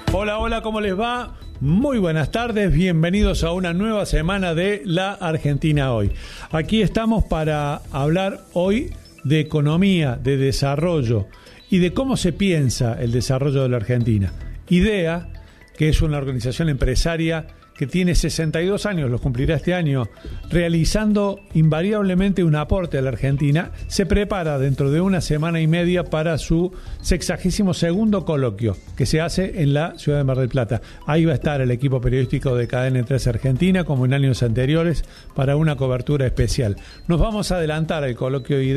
Hola, hola, ¿cómo les va? Muy buenas tardes, bienvenidos a una nueva semana de La Argentina Hoy. Aquí estamos para hablar hoy de economía, de desarrollo y de cómo se piensa el desarrollo de la Argentina. IDEA, que es una organización empresaria que tiene 62 años, los cumplirá este año, realizando invariablemente un aporte a la Argentina, se prepara dentro de una semana y media para su 62º coloquio, que se hace en la ciudad de Mar del Plata. Ahí va a estar el equipo periodístico de Cadena 3 Argentina, como en años anteriores, para una cobertura especial. Nos vamos a adelantar al coloquio IDEA